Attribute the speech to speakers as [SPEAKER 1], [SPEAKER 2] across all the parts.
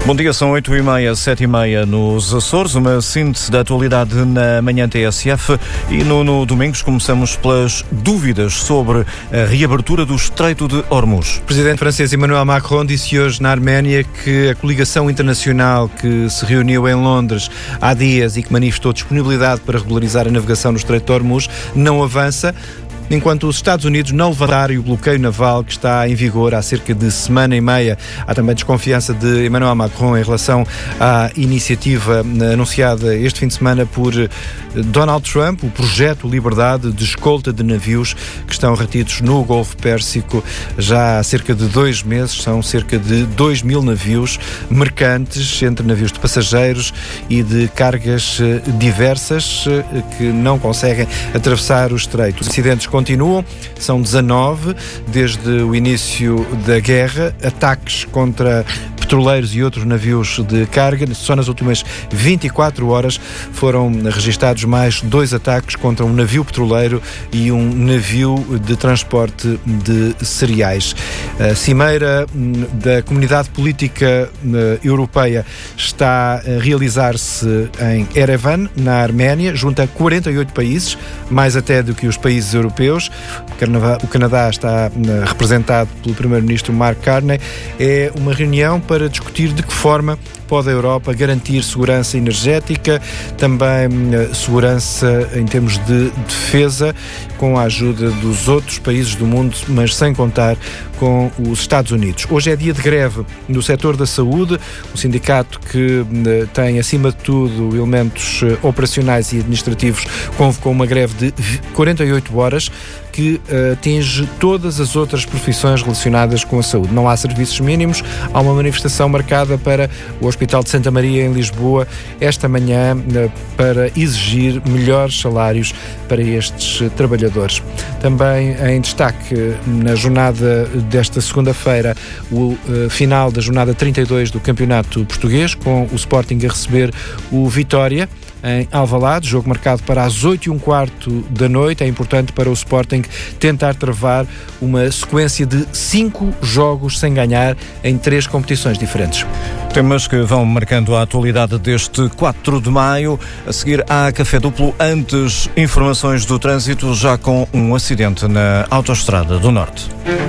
[SPEAKER 1] Bom dia, são 8h30, 7h30 nos Açores, uma síntese da atualidade na manhã TSF e no Domingos começamos pelas dúvidas sobre a reabertura do Estreito de Hormuz.
[SPEAKER 2] O presidente francês Emmanuel Macron disse hoje na Arménia que a coligação internacional que se reuniu em Londres há dias e que manifestou disponibilidade para regularizar a navegação no Estreito de Hormuz não avança, enquanto os Estados Unidos não levantarem o bloqueio naval que está em vigor há cerca de semana e meia. Há também desconfiança de Emmanuel Macron em relação à iniciativa anunciada este fim de semana por Donald Trump, o projeto Liberdade de escolta de navios que estão retidos no Golfo Pérsico já há cerca de 2 meses. São cerca de 2.000 navios mercantes, entre navios de passageiros e de cargas diversas, que não conseguem atravessar o estreito. Os incidentes continuam, são 19 desde o início da guerra, ataques contra petroleiros e outros navios de carga. Só nas últimas 24 horas foram registados mais 2 ataques contra um navio petroleiro e um navio de transporte de cereais. A cimeira da Comunidade Política Europeia está a realizar-se em Erevan, na Arménia, junto a 48 países, mais até do que os países europeus. O Canadá está representado pelo primeiro-ministro Mark Carney. É uma reunião para discutir de que forma pode a Europa garantir segurança energética, também segurança em termos de defesa, com a ajuda dos outros países do mundo, mas sem contar com os Estados Unidos. Hoje é dia de greve no setor da saúde, um sindicato que tem, acima de tudo, elementos operacionais e administrativos, convocou uma greve de 48 horas que atinge todas as outras profissões relacionadas com a saúde. Não há serviços mínimos, há uma manifestação marcada para o Hospital de Santa Maria, em Lisboa, esta manhã, para exigir melhores salários para estes trabalhadores. Também em destaque, na jornada desta segunda-feira, o final da jornada 32 do Campeonato Português, com o Sporting a receber o Vitória em Alvalade, jogo marcado para as 8h15 da noite. É importante para o Sporting tentar travar uma sequência de 5 jogos sem ganhar em 3 competições diferentes.
[SPEAKER 1] Temas que vão marcando a atualidade deste 4 de maio. A seguir há Café Duplo. Antes, informações do trânsito, já com um acidente na Autoestrada do Norte.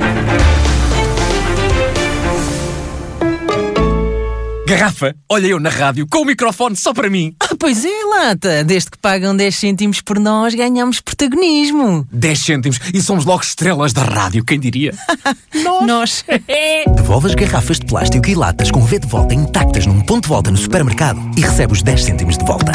[SPEAKER 3] Garrafa, olha eu na rádio com o microfone só para mim.
[SPEAKER 4] Pois é, Lata. Desde que pagam 10 cêntimos por nós, ganhamos protagonismo.
[SPEAKER 3] 10 cêntimos e somos logo estrelas da rádio, quem diria?
[SPEAKER 4] Nós.
[SPEAKER 5] Devolve as garrafas de plástico e latas com V de volta intactas num ponto de volta no supermercado e recebe os 10 cêntimos de volta.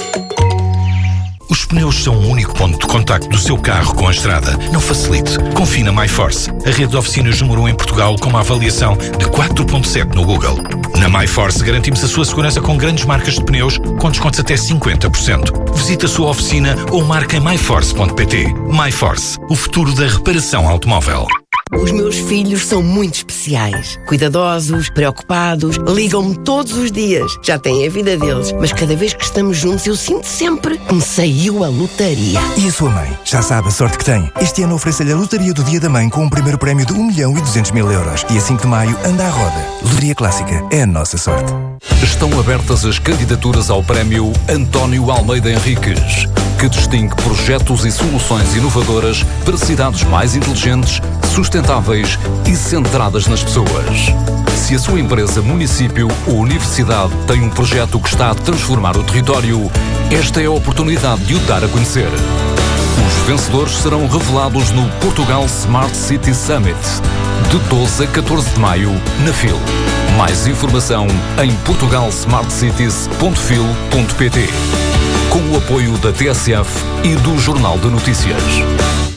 [SPEAKER 6] Os pneus são o único ponto de contacto do seu carro com a estrada. Não facilite. Confie na MyForce, a rede de oficinas número 1 em Portugal, com uma avaliação de 4.7 no Google. Na MyForce garantimos a sua segurança com grandes marcas de pneus, com descontos até 50%. Visite a sua oficina ou marque em myforce.pt. MyForce, o futuro da reparação automóvel.
[SPEAKER 7] Os meus filhos são muito especiais. Cuidadosos, preocupados, ligam-me todos os dias. Já têm a vida deles, mas cada vez que estamos juntos eu sinto sempre que me saiu a lotaria.
[SPEAKER 8] E a sua mãe? Já sabe a sorte que tem. Este ano oferece-lhe a lotaria do Dia da Mãe com um primeiro prémio de 1.200.000 euros. E a 5 de maio anda à roda. Lotaria Clássica é a nossa sorte.
[SPEAKER 9] Estão abertas as candidaturas ao prémio António Almeida Henriques, que distingue projetos e soluções inovadoras para cidades mais inteligentes, sustentáveis e centradas nas pessoas. Se a sua empresa, município ou universidade tem um projeto que está a transformar o território, esta é a oportunidade de o dar a conhecer. Os vencedores serão revelados no Portugal Smart City Summit, de 12 a 14 de maio, na FIL. Mais informação em portugalsmartcities.fil.pt. Com o apoio da TSF e do Jornal de Notícias.